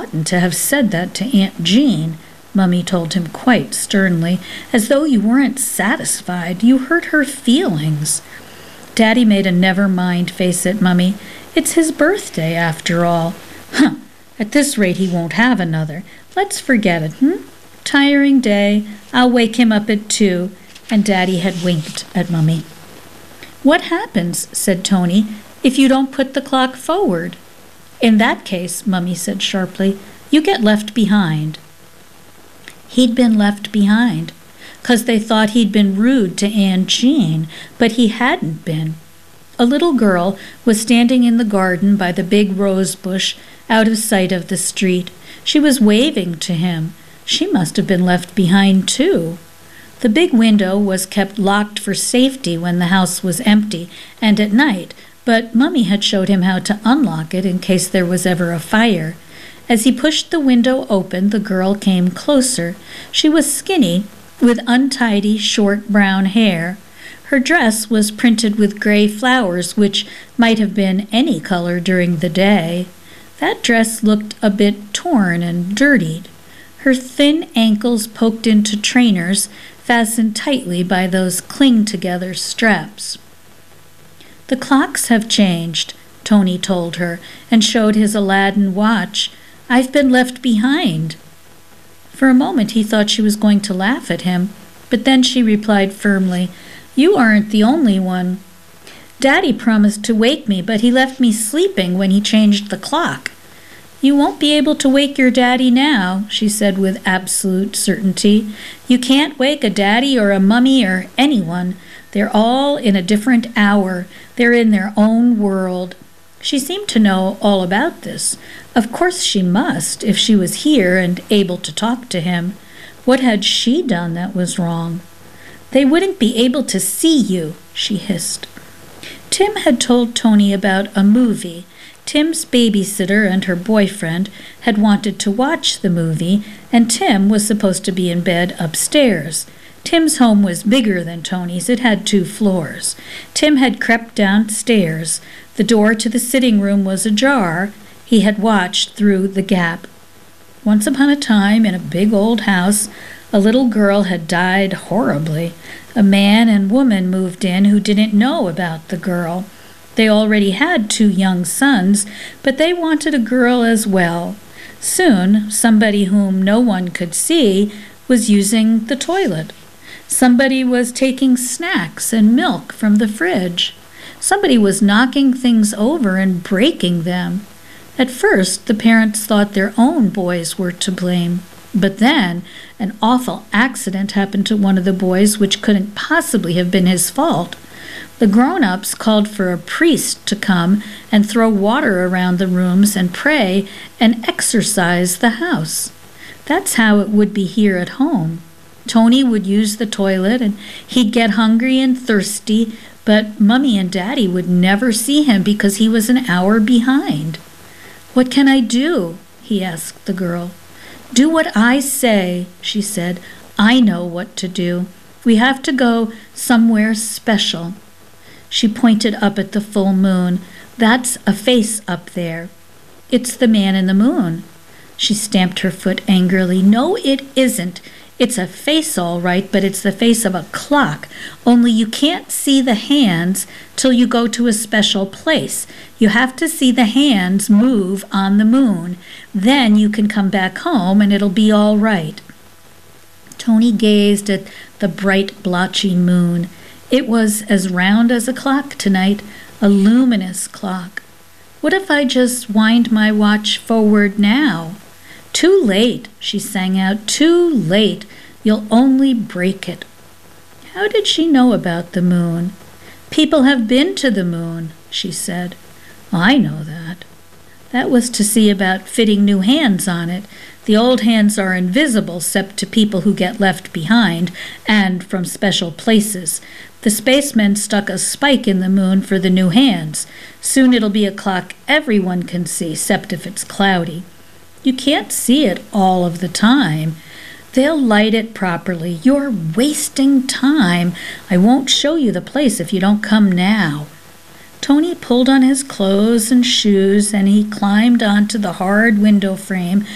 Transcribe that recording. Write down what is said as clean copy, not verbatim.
oughtn't to have said that to Aunt Jean," Mummy told him quite sternly, "as though you weren't satisfied. You hurt her feelings." Daddy made a never-mind face at Mummy. "It's his birthday, after all." "Huh! At this rate he won't have another. Let's forget it, Tiring day. I'll wake him up at 2, and Daddy had winked at Mummy. "What happens," said Tony, "if you don't put the clock forward?" "In that case," Mummy said sharply, "you get left behind." He'd been left behind, 'cause they thought he'd been rude to Aunt Jean, but he hadn't been. A little girl was standing in the garden by the big rose bush, out of sight of the street. She was waving to him. She must have been left behind, too. The big window was kept locked for safety when the house was empty and at night, but Mummy had showed him how to unlock it in case there was ever a fire. As he pushed the window open, the girl came closer. She was skinny, with untidy, short brown hair. Her dress was printed with gray flowers, which might have been any color during the day. That dress looked a bit torn and dirtied. Her thin ankles poked into trainers, fastened tightly by those cling-together straps. "The clocks have changed," Tony told her, and showed his Aladdin watch. "I've been left behind." For a moment he thought she was going to laugh at him, but then she replied firmly, "You aren't the only one. Daddy promised to wake me, but he left me sleeping when he changed the clock." "You won't be able to wake your daddy now," she said with absolute certainty. "You can't wake a daddy or a mummy or anyone. They're all in a different hour. They're in their own world." She seemed to know all about this. Of course she must, if she was here and able to talk to him. What had she done that was wrong? "They wouldn't be able to see you," she hissed. Tim had told Tony about a movie. Tim's babysitter and her boyfriend had wanted to watch the movie, and Tim was supposed to be in bed upstairs. Tim's home was bigger than Tony's. It had 2 floors. Tim had crept downstairs. The door to the sitting room was ajar. He had watched through the gap. Once upon a time, in a big old house, a little girl had died horribly. A man and woman moved in who didn't know about the girl. They already had 2 young sons, but they wanted a girl as well. Soon, somebody whom no one could see was using the toilet. Somebody was taking snacks and milk from the fridge. Somebody was knocking things over and breaking them. At first, the parents thought their own boys were to blame. But then, an awful accident happened to one of the boys which couldn't possibly have been his fault. The grown-ups called for a priest to come and throw water around the rooms and pray and exorcise the house. That's how it would be here at home. Tony would use the toilet and he'd get hungry and thirsty, but Mummy and Daddy would never see him because he was an hour behind. "What can I do?" he asked the girl. "Do what I say," she said. "I know what to do. We have to go somewhere special." She pointed up at the full moon. "That's a face up there." "It's the man in the moon." She stamped her foot angrily. "No, it isn't. It's a face all right, but it's the face of a clock. Only you can't see the hands till you go to a special place. You have to see the hands move on the moon. Then you can come back home and it'll be all right." Tony gazed at the bright, blotchy moon. It was as round as a clock tonight, a luminous clock. "What if I just wind my watch forward now?" "Too late," she sang out. "Too late. You'll only break it." How did she know about the moon? "People have been to the moon," she said. "I know that." That was to see about fitting new hands on it. The old hands are invisible except to people who get left behind and from special places. The spacemen stuck a spike in the moon for the new hands. Soon it'll be a clock everyone can see, except if it's cloudy. You can't see it all of the time. They'll light it properly. You're wasting time. I won't show you the place if you don't come now. Tony pulled on his clothes and shoes, and he climbed onto the hard window frame